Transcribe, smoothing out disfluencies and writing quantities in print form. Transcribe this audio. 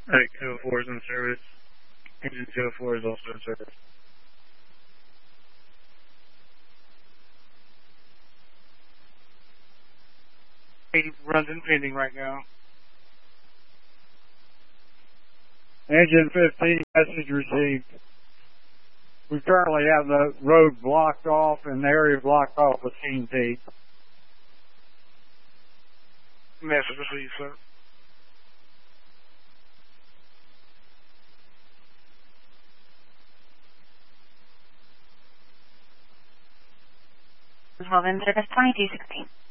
Medic 204 is in service. Engine 204 is also in service. Runs and pending right now. Engine 15, message received. We currently have the road blocked off and the area blocked off with CNT. Message received, sir. Hold in service 2216.